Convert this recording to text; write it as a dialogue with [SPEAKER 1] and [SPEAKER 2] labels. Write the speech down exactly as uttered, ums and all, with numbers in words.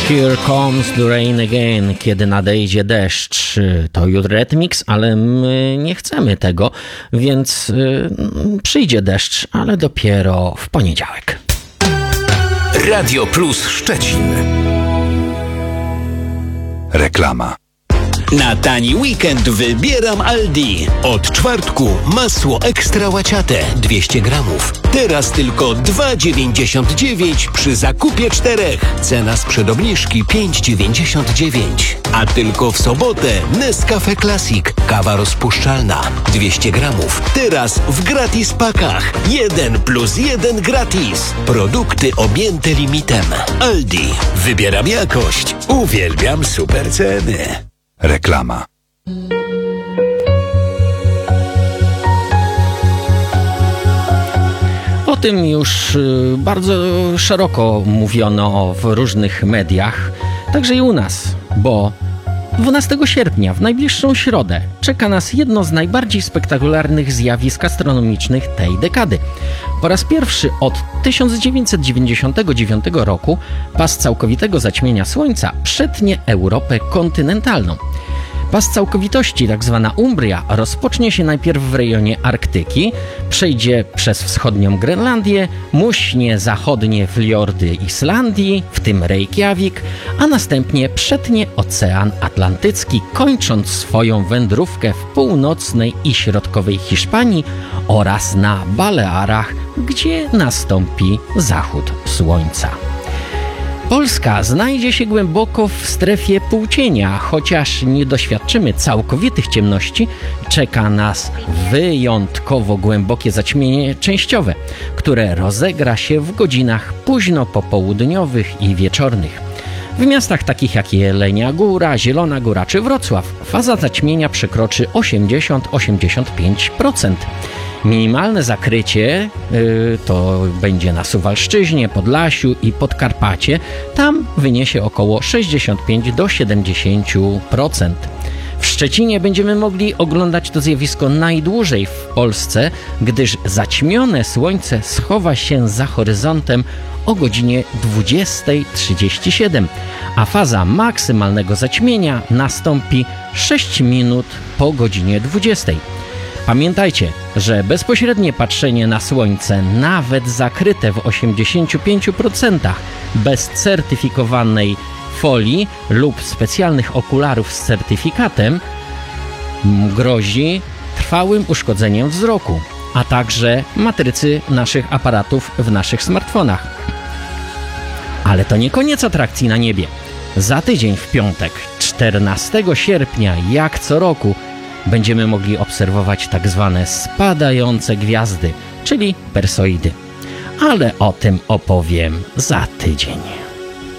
[SPEAKER 1] Here comes the rain again, kiedy nadejdzie deszcz. To Eurythmics, ale my nie chcemy tego, więc y, przyjdzie deszcz, ale dopiero w poniedziałek.
[SPEAKER 2] Radio Plus Szczecin. Reklama.
[SPEAKER 3] Na tani weekend wybieram Aldi. Od czwartku masło ekstra łaciate dwieście gramów. Teraz tylko dwa dziewięćdziesiąt dziewięć przy zakupie czterech. Cena sprzed obniżki pięć dziewięćdziesiąt dziewięć. A tylko w sobotę Nescafe Classic. Kawa rozpuszczalna dwieście gramów. Teraz w gratis pakach. jeden plus jeden gratis. Produkty objęte limitem. Aldi. Wybieram jakość. Uwielbiam super ceny.
[SPEAKER 2] Reklama.
[SPEAKER 1] O tym już bardzo szeroko mówiono w różnych mediach, także i u nas, bo dwunastego sierpnia, w najbliższą środę, czeka nas jedno z najbardziej spektakularnych zjawisk astronomicznych tej dekady. Po raz pierwszy od tysiąc dziewięćset dziewięćdziesiątego dziewiątego roku pas całkowitego zaćmienia Słońca przetnie Europę kontynentalną. Pas całkowitości, tak zwana Umbria, rozpocznie się najpierw w rejonie Arktyki, przejdzie przez wschodnią Grenlandię, muśnie zachodnie fiordy Islandii, w tym Reykjavik, a następnie przetnie Ocean Atlantycki, kończąc swoją wędrówkę w północnej i środkowej Hiszpanii oraz na Balearach, gdzie nastąpi zachód słońca. Polska znajdzie się głęboko w strefie półcienia, chociaż nie doświadczymy całkowitych ciemności, czeka nas wyjątkowo głębokie zaćmienie częściowe, które rozegra się w godzinach późno popołudniowych i wieczornych. W miastach takich jak Jelenia Góra, Zielona Góra czy Wrocław faza zaćmienia przekroczy osiemdziesiąt do osiemdziesięciu pięciu procent. Minimalne zakrycie yy, to będzie na Suwalszczyźnie, Podlasiu i Podkarpacie. Tam wyniesie około sześćdziesiąt pięć do siedemdziesięciu procent. W Szczecinie będziemy mogli oglądać to zjawisko najdłużej w Polsce, gdyż zaćmione słońce schowa się za horyzontem o godzinie dwudziesta trzydzieści siedem, a faza maksymalnego zaćmienia nastąpi sześć minut po godzinie dwudziestej. Pamiętajcie, że bezpośrednie patrzenie na słońce, nawet zakryte w osiemdziesięciu pięciu procentach bez certyfikowanej folii lub specjalnych okularów z certyfikatem, grozi trwałym uszkodzeniem wzroku, a także matrycy naszych aparatów w naszych smartfonach. Ale to nie koniec atrakcji na niebie. Za tydzień w piątek, czternastego sierpnia, jak co roku, będziemy mogli obserwować tak zwane spadające gwiazdy, czyli Perseidy. Ale o tym opowiem za tydzień.